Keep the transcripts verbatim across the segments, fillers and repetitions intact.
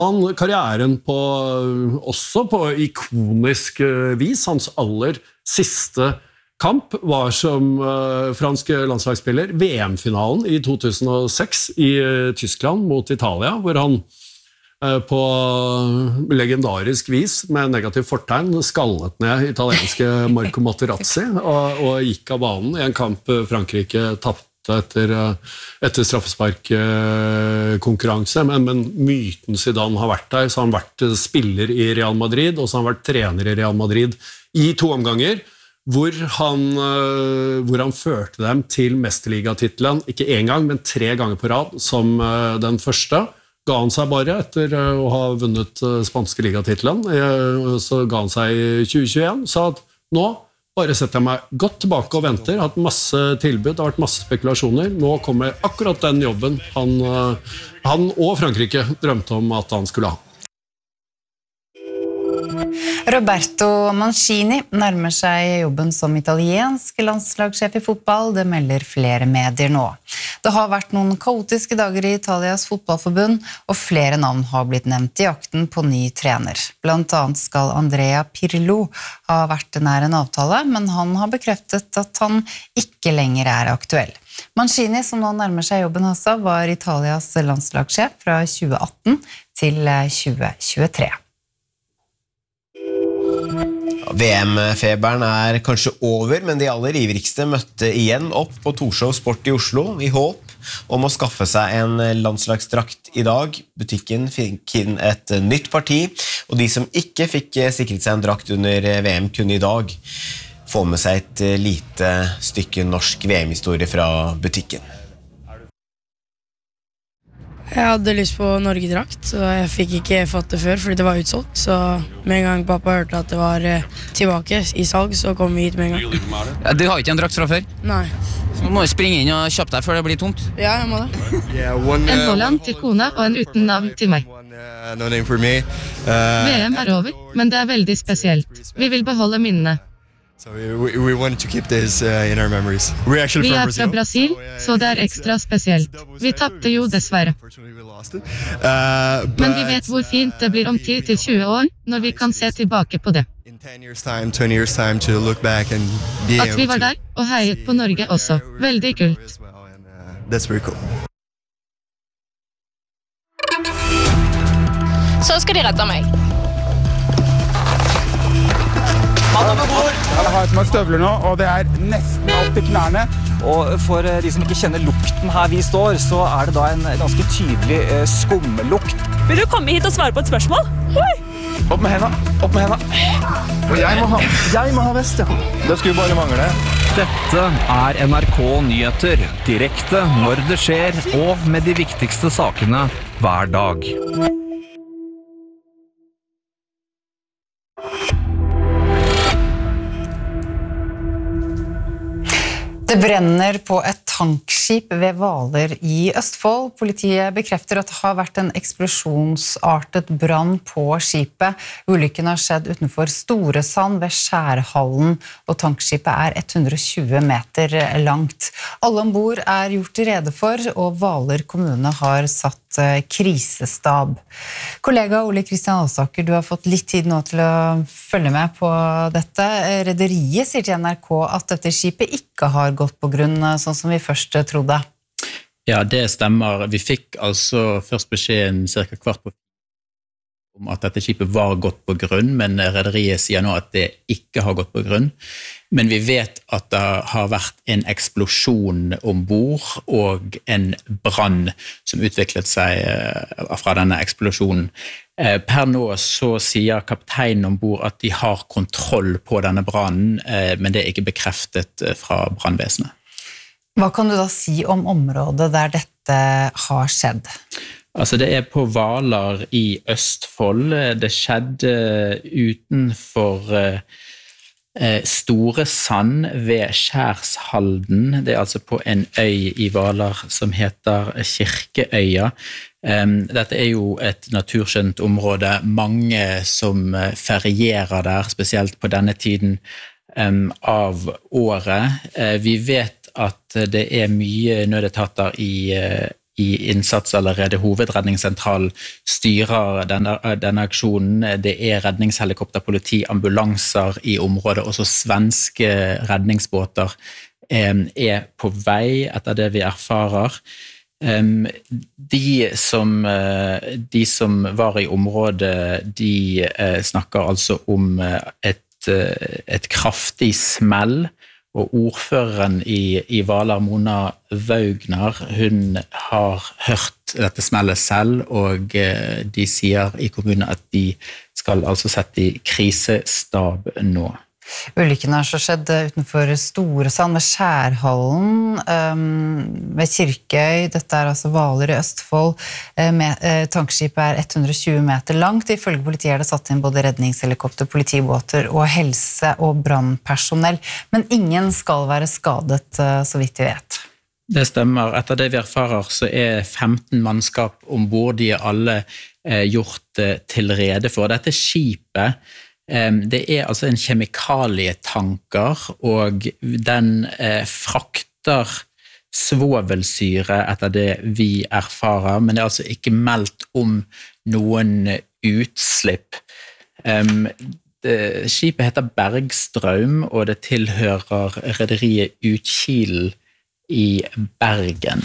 Han karrieren på, også på ikonisk vis. Hans aller siste kamp var som uh, fransk landslagsspiller V M-finalen i to tusen og seks i uh, Tyskland mot Italia, hvor han uh, på legendarisk vis med negativ fortegn skallet ned italienske Marco Materazzi og, og gikk av banen i en kamp Frankrike tappte etter, etter straffesparkkonkurranse, men, men myten Zidane har vært der, så har han vært spiller i Real Madrid, og så har han vært trener i Real Madrid i to omganger, hvor han, hvor han førte dem til mesterligatitlen, ikke en gang, men tre ganger på rad, som den første. Ga han seg bare etter å ha vunnet spanske ligatitlen, så ga han seg i tjue tjueen, sa at nå bare setter jeg meg godt tilbake og venter, har hatt masse tilbud, det har vært masse spekulasjoner, nå kommer akkurat den jobben han, han og Frankrike drømte om at han skulle ha. Roberto Mancini nærmer seg jobben som italiensk landslagssjef i fotball, det melder flere medier nå. Det har vært noen kaotiske dager i Italias fotballforbund, og flere navn har blitt nevnt i jakten på ny trener. Blant annet skal Andrea Pirlo ha vært nær en avtale, men han har bekreftet at han ikke lenger er aktuell. Mancini, som nå nærmer seg jobben også, var Italias landslagssjef fra tjue atten til tjue tjuetre. V M-feberen er kanskje over, men de aller ivrigste møtte igjen opp på Torshov Sport i Oslo i håp om å skaffe seg en landslagsdrakt i dag. Butikken fikk inn et nytt parti, og de som ikke fikk sikret seg en drakt under V M kunne i dag få med seg et lite stykke norsk V M-historie fra butikken. Jeg hadde lyst på Norge-drakt, så jeg fikk ikke fått det før, fordi det var utsolgt. Så med en gang pappa hørte at det var tilbake i salg, så kom vi hit med en gang. Ja, du har ikke en drakt fra før? Nei. Så må du springe inn og kjøpe deg før det blir tomt. Ja, jeg må det. En Holland til kona og en uten navn til meg. V M er over, men det er veldig spesielt. Vi vil beholde minnene. So we, we wanted to keep this uh, in our memories. We're actually Vi from er fra Brasil, så det er ekstra spesielt. Vi tappte jo dessverre. Uh, Men vi vet hvor fint det blir om ti til tjue år, når vi kan se tilbake på det. in ten years time, twenty years time to look back and be At vi able var to der og heiet på Norge også. Veldig kult. as well, and uh, that's very cool. Så skal de redde meg. Jeg har som er støvler nå, og det er nesten alt til knærne. Og for de som ikke kjenner lukten her vi står, så er det da en ganske tydelig eh, skummelukt. Vil du komme hit og svare på et spørsmål? Oi! Opp med hendene, opp med hendene. Og jeg må ha, jeg må ha vest, ja. Det skulle bare mangle. Dette er N R K Nyheter, direkte når det skjer, og med de viktigste sakene hver dag. Det brenner på et tankskip ved Hvaler i Østfold. Politiet bekrefter at det har vært en eksplosjonsartet brann på skipet. Ulykken har skjedd utenfor Storesand ved Skjærhallen, og tankskipet er hundre og tjue meter langt. Alle ombord er gjort rede for, og Hvaler kommune har satt krisestab. Kollega Ole Kristian Alsaker, du har fått litt tid nå til å følge med på dette. Rederiet sier til N R K at dette skipet ikke har gått på grunn, sånn som vi først trodde. Ja, det stemmer. Vi fikk altså først beskjeden cirka kvart på om at dette skipet var gått på grunn, men rederiet sier nå at det ikke har gått på grunn. Men vi vet at det har vært en eksplosjon ombord og en brann som utviklet seg fra denne eksplosjonen. Per nå så sier kapteinen ombord at de har kontroll på denne brannen, men det er ikke bekreftet fra brannvesenet. Hva kan du da si om området der dette har skjedd? Altså det er på Hvaler i Østfold. Det skjedde utenfor Store Sand ved Skjærshalden. Det er altså på en øy i Hvaler som heter Kirkeøya. Dette er jo et naturskjønt område. Mange som ferierer der, spesielt på denne tiden av året. Vi vet at det er mye nødetater i i innsats allerede. Hovedredningssentralen styrer denne, denne aksjonen. Det er redningshelikopter, politi, ambulanser i området, også svenske redningsbåter er på vei etter det vi erfarer. De som, de som var i området, de snakker altså om et, et kraftig smell, og ordføreren i, i Hvaler, Mona Vaugner, hun har hørt dette smellet selv, og de sier i kommunen at de skal altså sette i krisestab nå. Ulykken har så skjedd utenfor Storesand ved Skjærhallen ved Kirkøy. Dette er altså Hvaler i Østfold. Tankskipet er hundre og tjue meter langt. Ifølge politiet er det satt inn både redningshelikopter, politibåter og helse- og brannpersonell. Men ingen skal være skadet, så vidt vi vet. Det stemmer. Etter det vi erfarer, så er femten mannskap ombord. De er alle gjort til rede for. Dette skipet det er altså en kjemikalietanker, og den frakter svovelsyre etter det vi erfarer, men det er altså ikke meldt om noen utslipp. Skipet heter Bergstrøm, og det tilhører rederiet Utkilen i Bergen.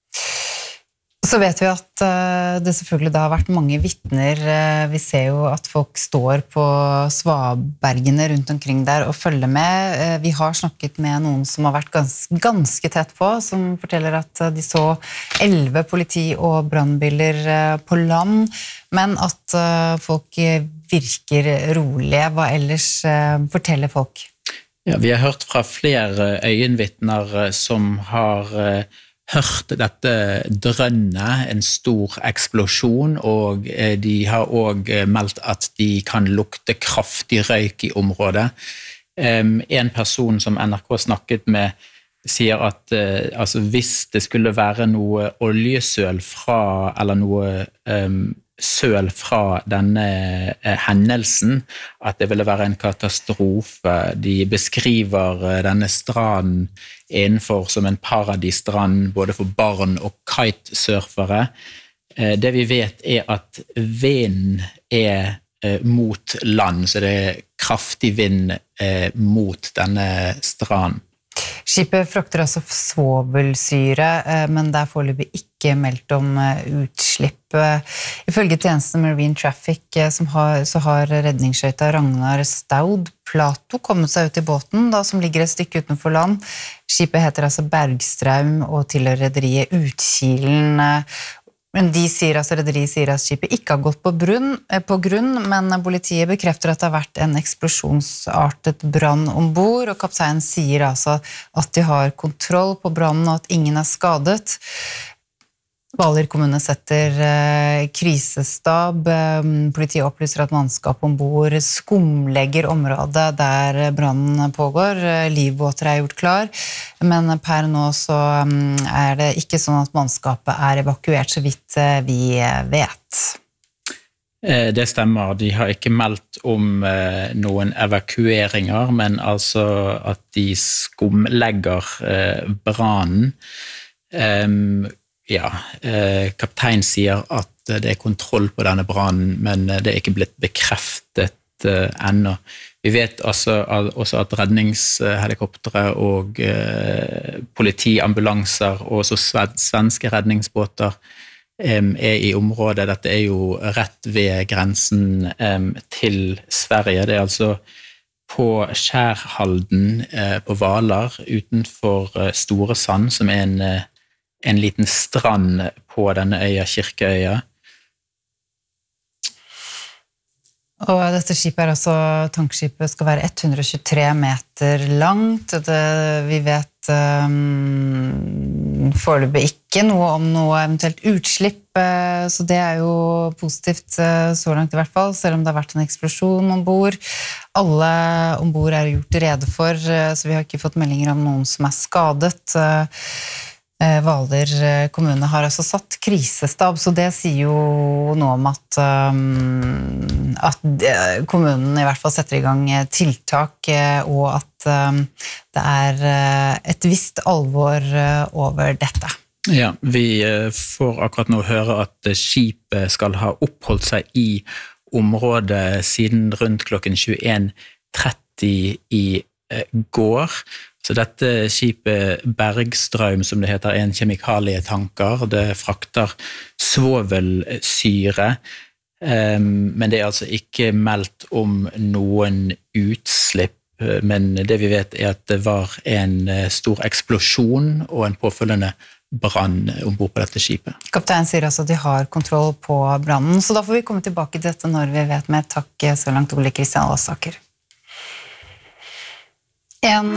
Så vet vi at det selvfølgelig da har vært mange vittner. Vi ser jo at folk står på svabergene rundt omkring der og følger med. Vi har snakket med noen som har vært ganske, ganske tett på, som forteller at de så elleve politi- og brannbiler på land, men at folk virker rolige. Hva ellers forteller folk? Ja, vi har hørt fra flere øyenvittner som har hørt dette drønnet, en stor eksplosjon, og de har også meldt at de kan lukte kraftig røyk i området. En person som N R K snakket med sier at altså, hvis det skulle være noe oljesøl fra, eller noe um, søl fra denne hendelsen, at det ville være en katastrofe. De beskriver denne stranden innenfor som en paradisstrand, både for barn og kitesurfere. Det vi vet er at vind er mot land, så det er kraftig vind mot denne stranden. Skipet frakter altså svovelsyre, men det er foreløpig ikke meldt om utslipp. Ifølge tjenesten Marine Traffic som har, så har redningsskøyta Ragnar Staud Plato kommet seg ut i båten, da, som ligger et stykke utenfor land. Skipet heter altså Bergstrøm og tilhører rederiet Utkilen. Men de sier, altså rederiet sier at skipet ikke har gått på, brunn, på grunn, men politiet bekrefter at det har vært en eksplosjonsartet brann ombord, og kapteinen sier altså at de har kontroll på brannen og at ingen er skadet. Hvaler kommune setter eh, krisestab. Politiet opplyser at mannskap ombord skumlegger området der brannen pågår. Livbåter er gjort klar, men per nå så er det ikke sånn at mannskapet er evakuert, så vidt vi vet. Det stemmer. De har ikke meldt om eh, noen evakueringer, men altså at de skumlegger eh, brannen. Um, Ja, eh, kaptein sier at det er kontroll på denne brannen, men det er ikke blitt bekreftet eh, ennå. Vi vet altså, også at redningshelikoptere og eh, politiambulanser og også svenske redningsbåter eh, er i området. Dette er jo rett ved grensen eh, til Sverige. Det er altså på Skjærhalden eh, på Hvaler utenfor eh, Storesand, som er en eh, en liten strand på denne øya, Kirkeøya. Og dette skipet er altså, tankskipet skal være hundre og tjuetre meter langt. Det, vi vet um, foreløpig ikke noe om noe eventuelt utslipp, så det er jo positivt så langt i hvert fall, selv om det har vært en eksplosjon ombord. Alle ombord er gjort rede for, så vi har ikke fått meldinger om noen som er skadet. Hvaler kommune har altså satt krisestab, så det sier jo noe om at, um, at kommunen i hvert fall setter i gang tiltak, og at um, det er et visst alvor over dette. Ja, vi får akkurat nå høre at skipet skal ha oppholdt seg i området siden rundt klokken tjueen tretti i går. Så dette skipet Bergstrøm, som det heter, en kjemikalietanker. Det frakter svovelsyre, men det er altså ikke meldt om noen utslipp. Men det vi vet er at det var en stor eksplosjon og en påfølgende brann ombord på dette skipet. Kaptein sier altså at de har kontroll på brannen, så da får vi komme tilbake til dette når vi vet mer. Takk så langt, Ole Kristian Alsaker. En...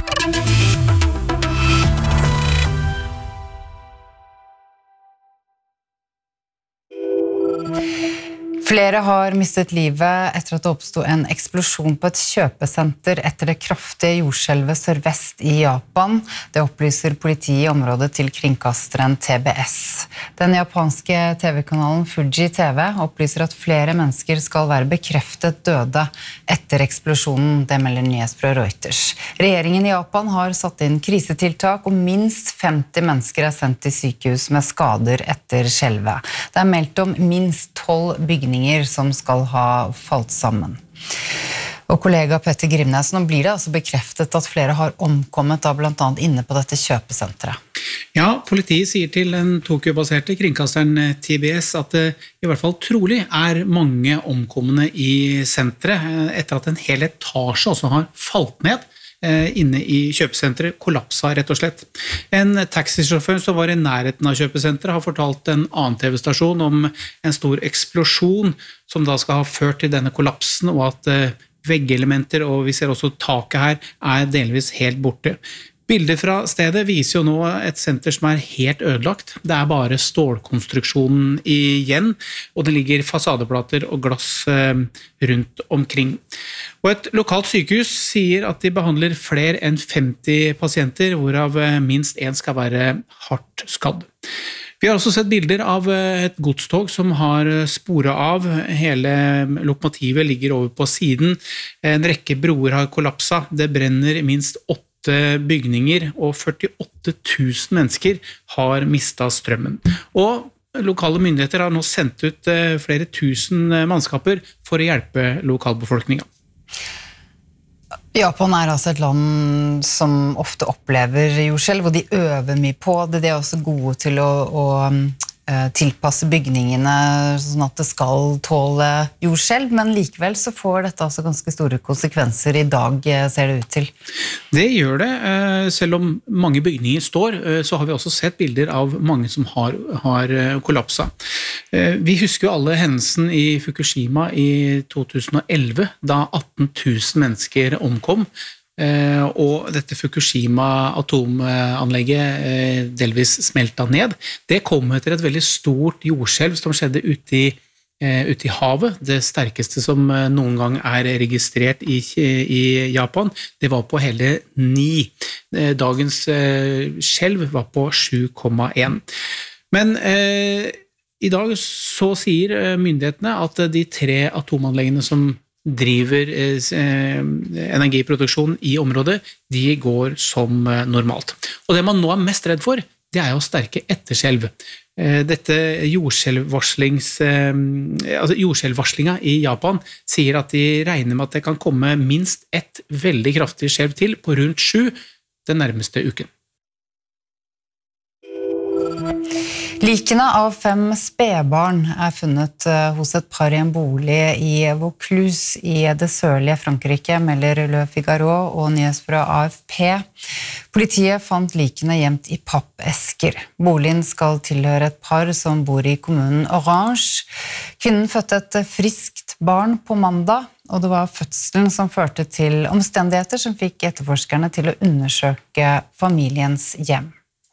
Flere har mistet livet etter at det oppstod en eksplosjon på et kjøpesenter etter det kraftige jordskjelvet sørvest i Japan. Det opplyser politiet i området til kringkasteren T B S. Den japanske T V-kanalen Fuji T V opplyser at flere mennesker skal være bekreftet døde etter eksplosjonen, det melder nyhetsbyrået Reuters. Regjeringen i Japan har satt inn krisetiltak, og minst femti mennesker er sendt til sykehus med skader etter skjelvet. Det er meldt om minst tolv bygninger som skal ha falt sammen. Og kollega Petter Grimnes, nå blir det altså bekreftet at flere har omkommet da blant annet inne på dette kjøpesenteret. Ja, politiet sier til den Tokyo-baserte kringkasteren T B S at det i hvert fall trolig er mange omkomne i senteret etter at en hel etasje også har falt ned inne i kjøpesenteret, kollapsa rett og slett. En taxisjåfør som var i nærheten av kjøpesenteret har fortalt en annen T V-stasjon om en stor eksplosjon som da skal ha ført til denne kollapsen, og at veggelementer, og vi ser også taket her, er delvis helt borte. Bilder fra stedet viser jo nå et senter som er helt ødelagt. Det er bare stålkonstruksjonen igjen, og det ligger fasadeplater og glass rundt omkring. Og et lokalt sykehus sier at de behandler flere enn femti pasienter, hvorav minst en skal være hardt skadd. Vi har også sett bilder av et godstog som har sporet av. Hele lokomotivet ligger over på siden. En rekke broer har kollapset. Det brenner minst åtte bygninger, og førtiåtte tusen mennesker har mistet strømmen. Og lokale myndigheter har nå sendt ut flere tusen mannskaper for å hjelpe lokalbefolkningen. Japan er altså et land som ofte opplever jordskjelv, og de øver mye på det. De er også gode til å, å tilpasse bygningene sånn at det skal tåle jordskjelv, men likevel så får dette altså ganske store konsekvenser i dag, ser det ut til. Det gjør det. Selv om mange bygninger står, så har vi også sett bilder av mange som har, har kollapset. Vi husker jo alle hendelsen i Fukushima i to tusen og elleve, da atten tusen mennesker omkom, og dette Fukushima-atomanlegget delvis smeltet ned. Det kom etter et veldig stort jordskjelv som skjedde ute i, ute i havet. Det sterkeste som noen gang er registrert i, i Japan. Det var på hele ni. Dagens skjelv var på sju komma én. Men eh, i dag så sier myndighetene at de tre atomanleggene som driver eh, energiproduksjon i området, de går som eh, normalt. Og det man nå er mest redd for, det er jo sterke etterskjelv. Eh, dette jordskjelvvarslings, eh, altså jordskjelvvarslinga i Japan sier at de regner med at det kan komme minst ett veldig kraftig skjelv til på rundt sju den nærmeste uken. Likene av fem spedbarn er funnet hos et par i en bolig i Vaucluse i det sørlige Frankrike, melder Le Figaro og nyhetsbyrået A F P. Politiet fant likene gjemt i pappesker. Boligen skal tilhøre et par som bor i kommunen Orange. Kvinnen fødte et friskt barn på mandag, og det var fødselen som førte til omstendigheter som fikk etterforskerne til å undersøke familiens hjem.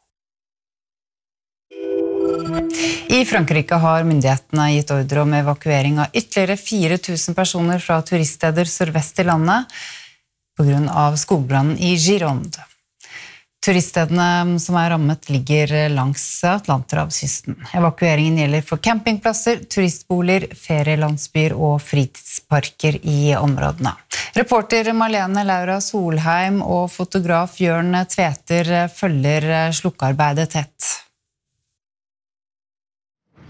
I Frankrike har myndighetene gitt ordre om evakuering av ytterligere fire tusen personer fra turiststeder sørvest i landet på grunn av skogbrannen i Gironde. Turiststedene som er rammet ligger langs Atlanterhavskysten. Evakueringen gjelder for campingplasser, turistboliger, ferielandsbyer og fritidsparker i områdene. Reporter Marlene Laura Solheim og fotograf Jørn Tveter følger slukkearbeidet tett.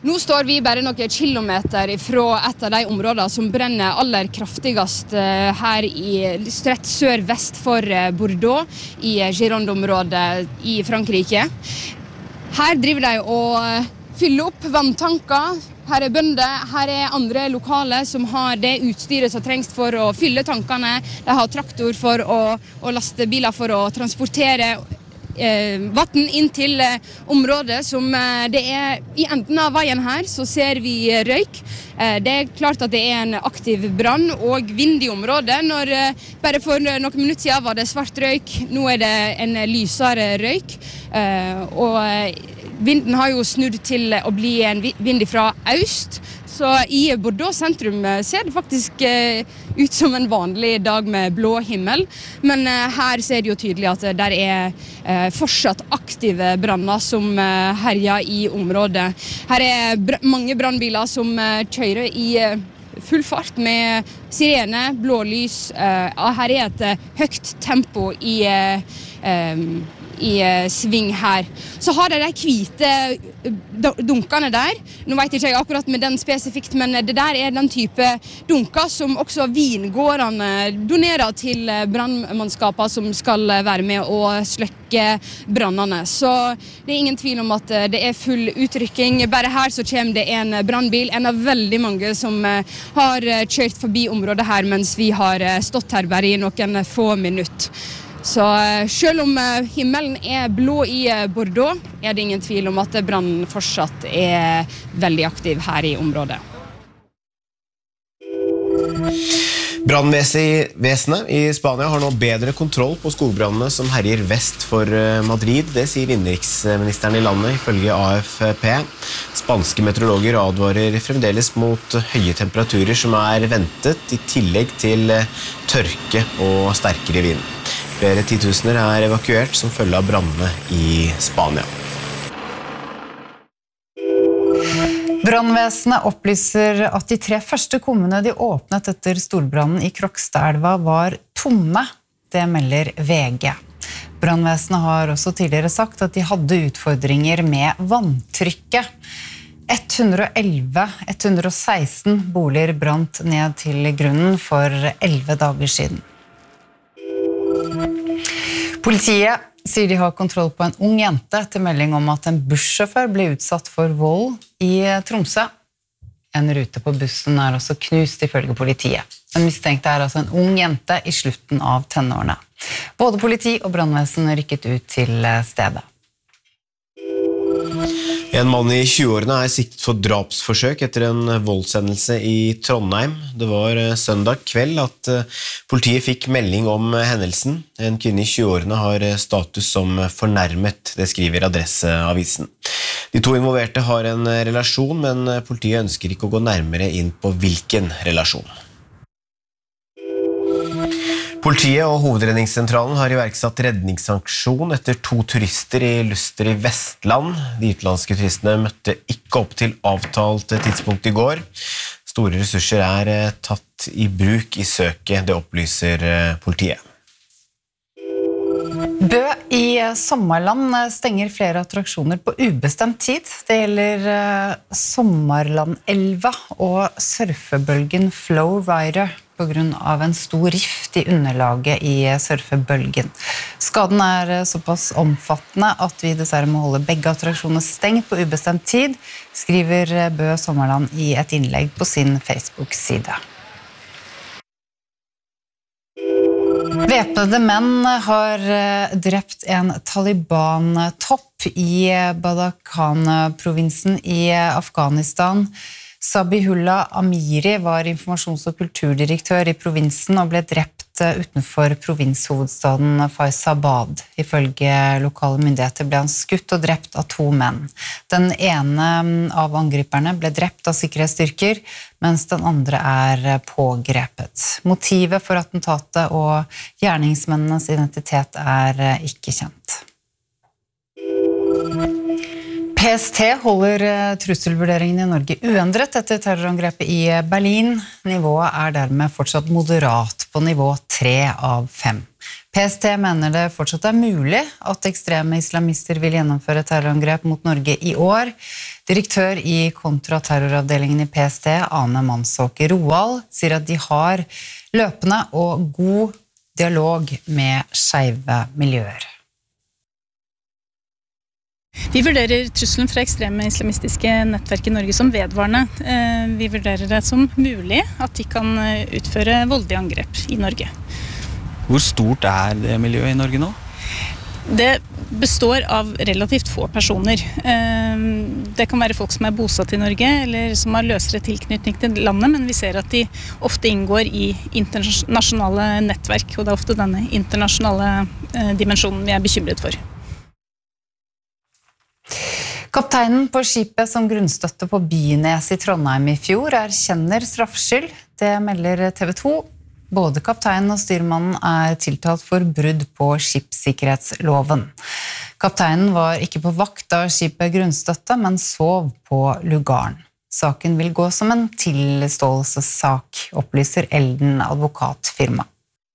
Nå står vi bare noen kilometer fra et av de områdene som brenner aller kraftigst her i rett sør-vest for Bordeaux, i Gironde-området i Frankrike. Her driver de og fyller opp vanntanker. Her er bønder, her er andre lokale som har det utstyret som trengs for å fylle tankene. De har traktor for å, og lastebiler for å transportere Eh, vatten inn til eh, området som eh, det er i enden av veien her, så ser vi eh, røyk. Eh, det er klart at det er en aktiv brann og vind i området. Når, eh, bare for noen minutter siden var det svart røyk, nå er det en lysere røyk. Eh, og eh, vinden har jo snudd til å bli en vind fra øst. Så i Bordeaux sentrum ser det faktisk eh, ut som en vanlig dag med blå himmel. Men eh, her ser det jo tydelig at det der er eh, fortsatt aktive branner som eh, herjer i området. Her er br- mange brannbiler som eh, kjører i eh, full fart med sirene, blålys. Eh, her er et eh, høyt tempo i eh, eh, i uh, sving her. Så har de de hvite dunkene der. Nå vet ikke jeg akkurat med den spesifikt, men det der er den type dunker som også vingårdene donerer til brannmannskaper som skal være med å sløkke brannene. Så det er ingen tvil om at det er full utrykking. Bare her så kommer det en brannbil, en av veldig mange som har kjørt forbi området her mens vi har stått her bare i noen få minutter. Så selv om himmelen er blå i Bordeaux, er det ingen tvil om at brannen fortsatt er veldig aktiv her i området. Brannvesenet i Spania har nå bedre kontroll på skogbrannene som herjer vest for Madrid. Det sier innenriksministeren i landet ifølge A F P. Spanske meteorologer advarer fremdeles mot høye temperaturer som er ventet, i tillegg til tørke og sterkere vind. Flere titusener er evakuert som følge av brannene i Spania. Brannvesenet opplyser at de tre første kummene de åpnet etter storbrannen i Krokstadelva var tomme. Det melder V G. Brannvesenet har også tidligere sagt at de hadde utfordringer med vanntrykket. ett hundre og elleve til ett hundre og seksten boliger brant ned til grunnen for elleve dager siden. Politiet sier de har kontroll på en ung jente etter melding om at en bussjåfør ble utsatt for vold i Tromsø. En rute på bussen er også knust ifølge politiet. Den mistenkte er altså en ung jente i slutten av tenårene. Både politi og brannvesen rykket ut til stedet. En mann i tjueårene er siktet for drapsforsøk etter en voldshendelse i Trondheim. Det var søndag kveld at politiet fikk melding om hendelsen. En kvinne i tjueårene har status som fornærmet, det skriver Adresseavisen. De to involverte har en relasjon, men politiet ønsker ikke å gå nærmere inn på hvilken relasjon. Politiet og Hovedredningssentralen har iverksatt redningssanksjon etter to turister i Luster i Vestland. De utenlandske turistene møtte ikke opp til avtalt tidspunkt i går. Store ressurser er tatt i bruk i søket, det opplyser politiet. Bø i Sommarland stenger flere attraksjoner på ubestemt tid. Det gjelder Sommarlandelva og surfebølgen Flowrider på grunn av en stor rift i underlaget i surfebølgen. Skaden er såpass omfattende at vi dessverre må holde begge attraksjoner stengt på ubestemt tid, skriver Bø Sommarland i et innlegg på sin Facebook-side. Væpnede menn har drept en Taliban-topp i Badakhshan-provinsen i Afghanistan. Zabihullah Amiri var informasjons- og kulturdirektør i provinsen og ble drept utenfor provinshovedstaden Faizabad. Ifølge lokale myndigheter ble han skutt og drept av to menn. Den ene av angriperne ble drept av sikkerhetsstyrker, mens den andre er pågrepet. Motivet for attentatet og gjerningsmennenes identitet er ikke kjent. P S T holder trusselvurderingen i Norge uendret etter terrorangrepet i Berlin. Nivået er dermed fortsatt moderat på nivå tre av fem. P S T mener det fortsatt er mulig at ekstreme islamister vil gjennomføre terrorangrep mot Norge i år. Direktør i kontraterroravdelingen i P S T, Ane Mansåker Roald, sier at de har løpende og god dialog med skeive miljøer. Vi vurderer trusselen fra ekstreme islamistiske nettverk i Norge som vedvarende. Vi vurderer det som mulig at de kan utføre voldelige angrep i Norge. Hvor stort er det miljøet i Norge nå? Det består av relativt få personer. Det kan være folk som er bosatt i Norge, eller som har løsere tilknytning til landet, men vi ser at de ofte inngår i internasjonale nettverk, og det er ofte denne internasjonale dimensjonen vi er bekymret for. Kapteinen på skipet som grunnstøtte på Bynes i Trondheim i fjor erkjenner straffskyld. Det melder T V to. Både kapteinen og styrmannen er tiltalt for brudd på skipssikkerhetsloven. Kapteinen var ikke på vakt da skipet grunnstøtte, men sov på lugaren. Saken vil gå som en tilståelsessak, opplyser Elden advokatfirma.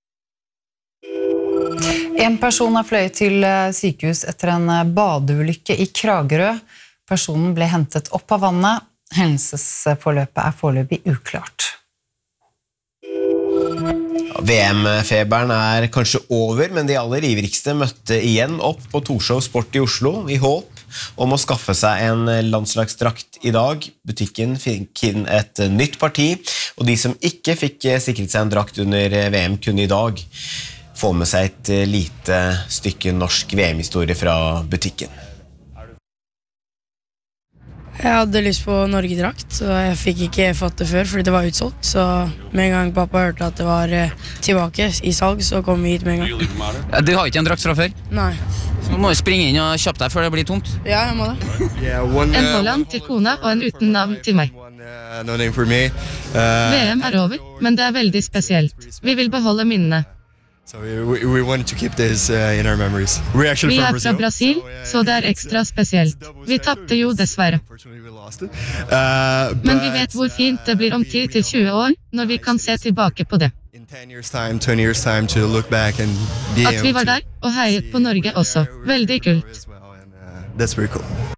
En person har fløyet til sykehus etter en badeulykke i Kragerø. Personen ble hentet opp av vannet. Hendelsesforløpet er foreløpig uklart. V M-feberen er kanskje over, men de aller ivrigste møtte igjen opp på Torshov Sport i Oslo i håp om å skaffe seg en landslagsdrakt i dag. Butikken fikk inn et nytt parti, og de som ikke fikk sikret seg en drakt under V M kunne i dag få med seg et lite stykke norsk V M-historie fra butikken. Jeg hadde lyst på Norge-drakt, så jeg fikk ikke fått det før, fordi det var utsolgt. Så med en gang pappa hørte at det var tilbake i salg, så kom vi hit med en gang. Du har ikke en drakt fra før? Nei. Så må du springe inn og kjappe deg før det blir tomt. Ja, jeg må det. En Holland til kona og en uten navn til meg. V M er over, men det er veldig spesielt. Vi vil beholde minnene. So we, we wanted to keep this uh, in our memories. We're actually Vi from er fra Brazil. Brasil, så det er ekstra spesielt. Vi tappte jo dessverre. Uh, Men vi vet hvor fint det blir om ti til tjue år, når vi kan se tilbake på det. ten years time, twenty years time to look back and be At vi var der og heiet på Norge også. Veldig kult. That's very cool.